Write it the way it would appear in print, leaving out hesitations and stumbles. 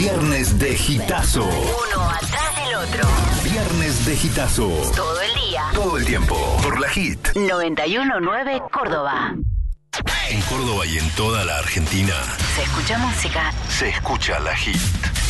Viernes de Hitazo. Uno atrás del otro. Viernes de Hitazo. Todo el día. Todo el tiempo. Por la Hit. 91.9 Córdoba. En Córdoba y en toda la Argentina. Se escucha música. Se escucha la Hit.